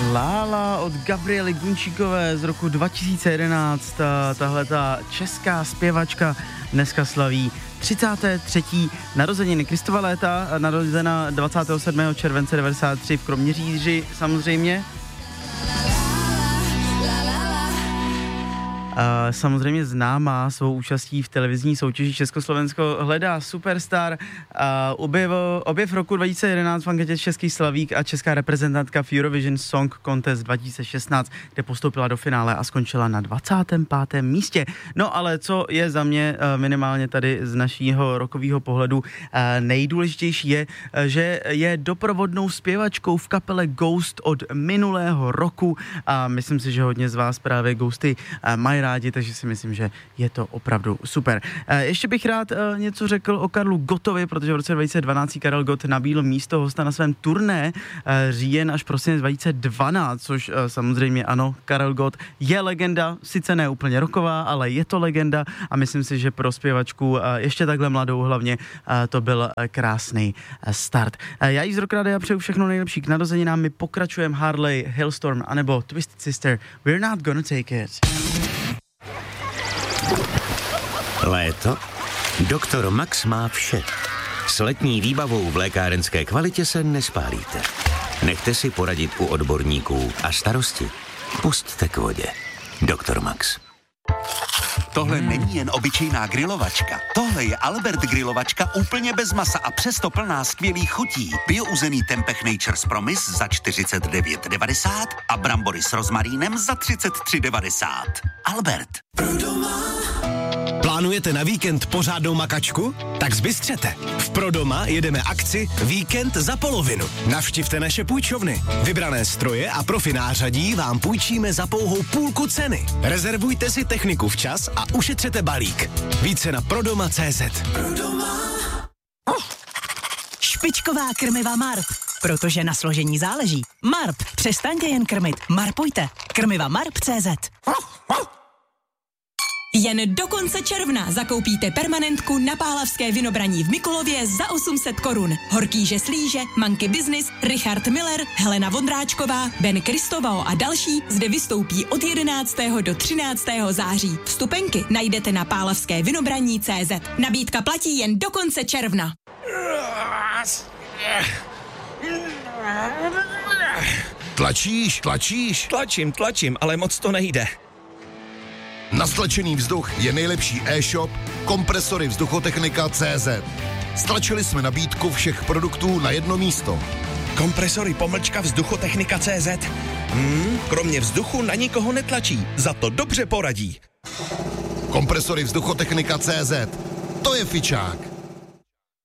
Lála od Gabriely Gunčíkové z roku 2011. Tahle ta česká zpěvačka dneska slaví 33. narozeniny. Kristova Léta, narozena 27. července 93 v Kroměříži samozřejmě. Samozřejmě známá svou účastí v televizní soutěži Československo hledá superstar. Objev roku 2011 v anketě Český slavík a česká reprezentantka v Eurovision Song Contest 2016, kde postoupila do finále a skončila na 25. místě. No ale co je za mě minimálně tady z našího rokového pohledu nejdůležitější je, že je doprovodnou zpěvačkou v kapele Ghost od minulého roku a myslím si, že hodně z vás právě Ghosty mají rádi, takže si myslím, že je to opravdu super. Ještě bych rád něco řekl o Karlu Gottovi, protože v roce 2012 Karel Gott nabídl místo hosta na svém turné říjen až prosinec 2012, což samozřejmě ano, Karel Gott je legenda, sice ne úplně rocková, ale je to legenda a myslím si, že pro zpěvačku ještě takhle mladou hlavně to byl krásný start. Já jí z Rock Radia přeju všechno nejlepší k narozeninám, my pokračujeme Harley, Hailstorm anebo Twisted Sister, We're Not Gonna Take It. Léto? Doktor Max má vše. S letní výbavou v lékárenské kvalitě se nespálíte. Nechte si poradit u odborníků a starosti pusťte k vodě. Doktor Max. Tohle není jen obyčejná grilovačka. Tohle je Albert grilovačka úplně bez masa a přesto plná skvělých chutí. Biouzený Tempeh Nature's Promise za 49,90 a brambory s rozmarínem za 33,90. Albert. Plánujete na víkend pořádnou makačku? Tak zbystřete. V Prodoma jedeme akci Víkend za polovinu. Navštivte naše půjčovny. Vybrané stroje a profi nářadí vám půjčíme za pouhou půlku ceny. Rezervujte si techniku včas a ušetřete balík. Více na prodoma.cz. Špičková krmiva Marp, protože na složení záleží. Marp, přestaňte jen krmit, marpujte. Krmiva Marp.cz. Jen do konce června zakoupíte permanentku na Pálavské Vinobraní v Mikulově za 800 korun. Horkýže Slíže, Manky Business, Richard Miller, Helena Vondráčková, Ben Kristovao a další zde vystoupí od 11. do 13. září. Vstupenky najdete na pálavskévinobraní.cz. Nabídka platí jen do konce června. Tlačíš? Tlačím, ale moc to nejde. Na stlačený vzduch je nejlepší e-shop Kompresory Vzduchotechnika.cz. Stlačili jsme nabídku všech produktů na jedno místo. Kompresory _Vzduchotechnika.cz. Kromě vzduchu na nikoho netlačí, za to dobře poradí. Kompresory Vzduchotechnika.cz. To je fičák.